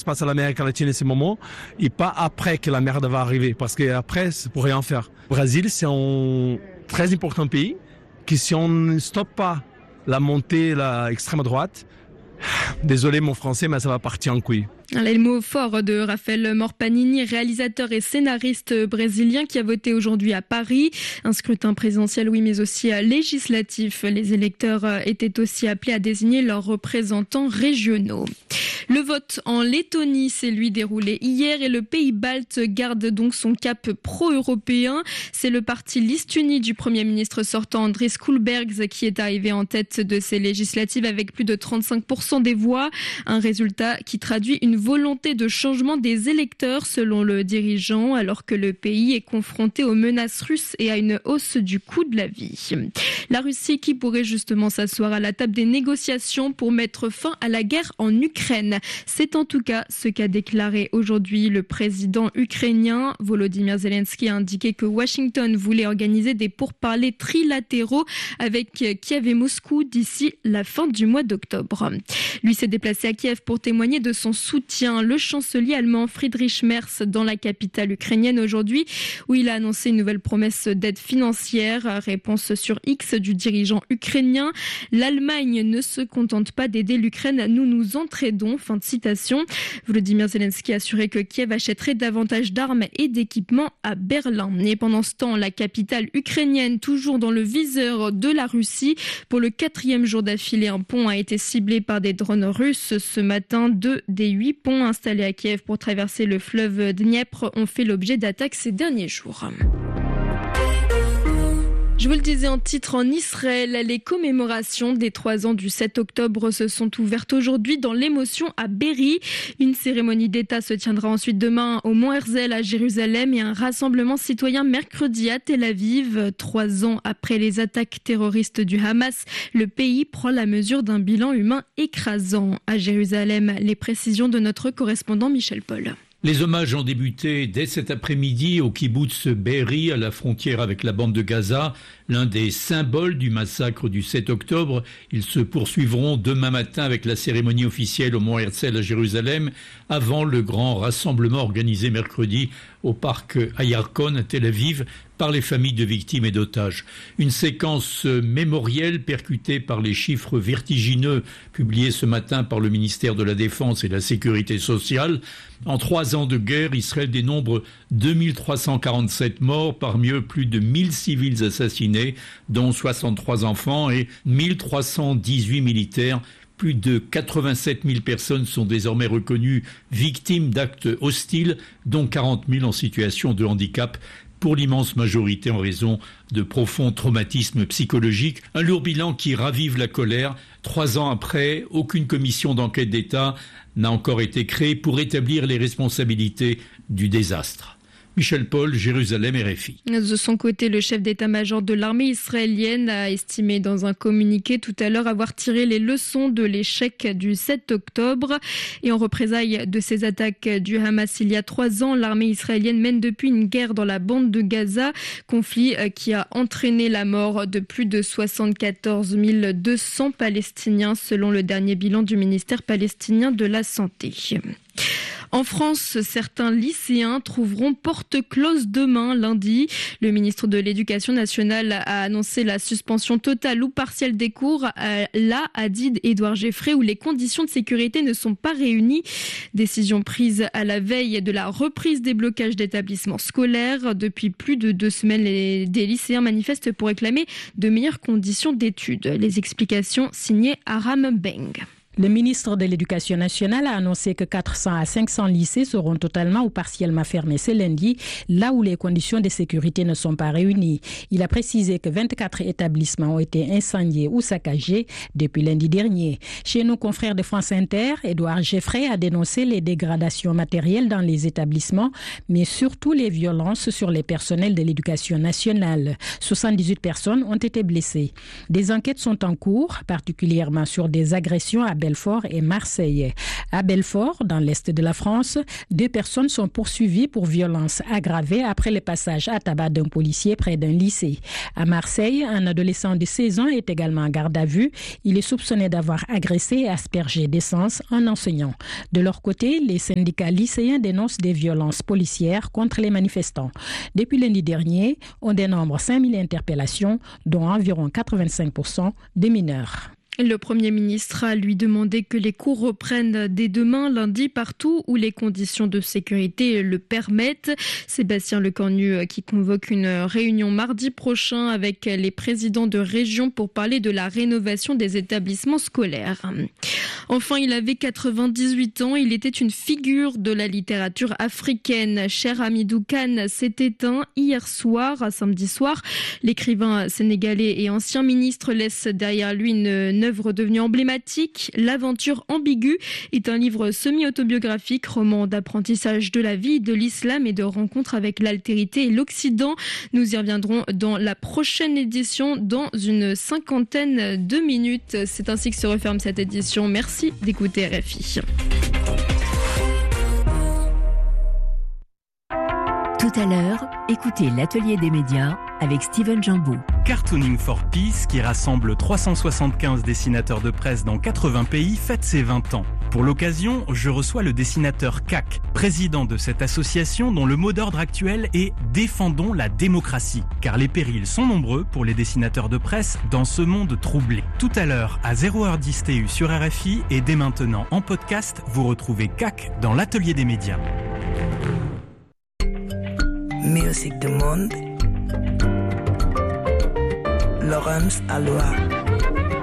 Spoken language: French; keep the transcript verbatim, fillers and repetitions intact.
passe à l'Amérique latine en ce moment et pas après que la merde va arriver. Parce qu'après, c'est pour rien faire. Le Brésil, c'est un très important pays que si on ne stoppe pas la montée, l'extrême droite, désolé mon français, mais ça va partir en couille. Les mots forts de Raphaël Morpanini, réalisateur et scénariste brésilien qui a voté aujourd'hui à Paris. Un scrutin présidentiel, oui, mais aussi législatif. Les électeurs étaient aussi appelés à désigner leurs représentants régionaux. Le vote en Lettonie s'est lui déroulé hier et le pays balte garde donc son cap pro-européen. C'est le parti Liste unie du Premier ministre sortant Andris Kulbergs qui est arrivé en tête de ces législatives avec plus de trente-cinq pour cent des voix. Un résultat qui traduit une volonté de changement des électeurs selon le dirigeant alors que le pays est confronté aux menaces russes et à une hausse du coût de la vie. La Russie qui pourrait justement s'asseoir à la table des négociations pour mettre fin à la guerre en Ukraine. C'est en tout cas ce qu'a déclaré aujourd'hui le président ukrainien. Volodymyr Zelensky a indiqué que Washington voulait organiser des pourparlers trilatéraux avec Kiev et Moscou d'ici la fin du mois d'octobre. Lui s'est déplacé à Kiev pour témoigner de son soutien. Le chancelier allemand Friedrich Merz dans la capitale ukrainienne aujourd'hui où il a annoncé une nouvelle promesse d'aide financière. Réponse sur X du dirigeant ukrainien. L'Allemagne ne se contente pas d'aider l'Ukraine, nous nous entraidons. Fin de citation. Volodymyr Zelensky a assuré que Kiev achèterait davantage d'armes et d'équipements à Berlin. Et pendant ce temps, la capitale ukrainienne, toujours dans le viseur de la Russie. Pour le quatrième jour d'affilée, un pont a été ciblé par des drones russes. Ce matin, deux des huit ponts installés à Kiev pour traverser le fleuve Dniepr ont fait l'objet d'attaques ces derniers jours. Je vous le disais en titre, en Israël, les commémorations des trois ans du sept octobre se sont ouvertes aujourd'hui dans l'émotion à Be'eri. Une cérémonie d'État se tiendra ensuite demain au Mont Herzl à Jérusalem et un rassemblement citoyen mercredi à Tel Aviv. Trois ans après les attaques terroristes du Hamas, le pays prend la mesure d'un bilan humain écrasant. À Jérusalem, les précisions de notre correspondant Michel Paul. Les hommages ont débuté dès cet après-midi au kibboutz Be'eri, à la frontière avec la bande de Gaza, l'un des symboles du massacre du sept octobre. Ils se poursuivront demain matin avec la cérémonie officielle au Mont Herzl à Jérusalem, avant le grand rassemblement organisé mercredi au parc Ayarkon à Tel Aviv par les familles de victimes et d'otages. Une séquence mémorielle percutée par les chiffres vertigineux publiés ce matin par le ministère de la Défense et de la Sécurité sociale. En trois ans de guerre, Israël dénombre deux mille trois cent quarante-sept morts, parmi eux plus de mille civils assassinés, dont soixante-trois enfants et mille trois cent dix-huit militaires. Plus de quatre-vingt-sept mille personnes sont désormais reconnues victimes d'actes hostiles, dont quarante mille en situation de handicap, pour l'immense majorité en raison de profonds traumatismes psychologiques. Un lourd bilan qui ravive la colère. Trois ans après, aucune commission d'enquête d'État n'a encore été créée pour établir les responsabilités du désastre. Michel Paul, Jérusalem, R F I. De son côté, le chef d'état-major de l'armée israélienne a estimé dans un communiqué tout à l'heure avoir tiré les leçons de l'échec du sept octobre. Et en représailles de ces attaques du Hamas il y a trois ans, l'armée israélienne mène depuis une guerre dans la bande de Gaza, conflit qui a entraîné la mort de plus de soixante-quatorze mille deux cents Palestiniens selon le dernier bilan du ministère palestinien de la Santé. En France, certains lycéens trouveront porte close demain, lundi. Le ministre de l'Éducation nationale a annoncé la suspension totale ou partielle des cours. Là, a dit Édouard Geffray, où les conditions de sécurité ne sont pas réunies. Décision prise à la veille de la reprise des blocages d'établissements scolaires. Depuis plus de deux semaines, les, des lycéens manifestent pour réclamer de meilleures conditions d'études. Les explications signées Aram Beng. Le ministre de l'Éducation nationale a annoncé que quatre cents à cinq cents lycées seront totalement ou partiellement fermés ce lundi, là où les conditions de sécurité ne sont pas réunies. Il a précisé que vingt-quatre établissements ont été incendiés ou saccagés depuis lundi dernier. Chez nos confrères de France Inter, Édouard Geffray a dénoncé les dégradations matérielles dans les établissements, mais surtout les violences sur les personnels de l'Éducation nationale. soixante-dix-huit personnes ont été blessées. Des enquêtes sont en cours, particulièrement sur des agressions à Belfort et Marseille. À Belfort, dans l'est de la France, deux personnes sont poursuivies pour violences aggravées après le passage à tabac d'un policier près d'un lycée. À Marseille, un adolescent de seize ans est également en garde à vue. Il est soupçonné d'avoir agressé et aspergé d'essence un enseignant. De leur côté, les syndicats lycéens dénoncent des violences policières contre les manifestants. Depuis lundi dernier, on dénombre cinq mille interpellations, dont environ quatre-vingt-cinq pour cent des mineurs. Le Premier ministre a lui demandé que les cours reprennent dès demain, lundi, partout où les conditions de sécurité le permettent. Sébastien Lecornu qui convoque une réunion mardi prochain avec les présidents de région pour parler de la rénovation des établissements scolaires. Enfin, il avait quatre-vingt-dix-huit ans. Il était une figure de la littérature africaine. Cher Hamidou Kane s'est éteint hier soir, samedi soir. L'écrivain sénégalais et ancien ministre laisse derrière lui une œuvre devenue emblématique. L'aventure ambiguë est un livre semi-autobiographique, roman d'apprentissage de la vie, de l'islam et de rencontre avec l'altérité et l'Occident. Nous y reviendrons dans la prochaine édition dans une cinquantaine de minutes. C'est ainsi que se referme cette édition. Merci d'écouter R F I. Tout à l'heure, écoutez l'atelier des médias avec Steven Jambou. Cartooning for Peace, qui rassemble trois cent soixante-quinze dessinateurs de presse dans quatre-vingts pays, fête ses vingt ans. Pour l'occasion, je reçois le dessinateur C A C, président de cette association dont le mot d'ordre actuel est « Défendons la démocratie », car les périls sont nombreux pour les dessinateurs de presse dans ce monde troublé. Tout à l'heure, à zéro heure dix T U sur R F I et dès maintenant en podcast, vous retrouvez C A C dans l'atelier des médias. Musique du monde, Laurence Aloha.